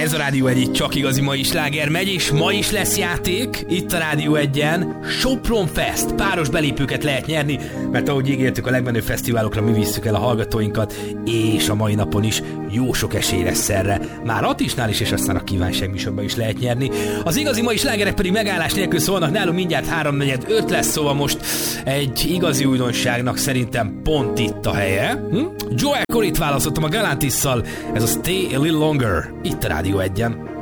Ez a Rádió 1, itt csak igazi mai sláger megy, és ma is lesz játék, itt a Rádió 1-en. Sopron Fest, páros belépőket lehet nyerni, mert ahogy ígértük, a legmenőbb fesztiválokra mi visszük el a hallgatóinkat, és a mai napon is jó sok esély lesz erre. Már Atisnál is, és aztán a kívánság műsorban is lehet nyerni. Az igazi mai slágerek pedig megállás nélkül szólnak, nálunk mindjárt 3-4-5 lesz, szóval most egy igazi újdonságnak szerintem pont itt a helye. Joel Corrit választottam a Galantisszal, ez a Stay a Little Longer, itt a Rádió 1-en.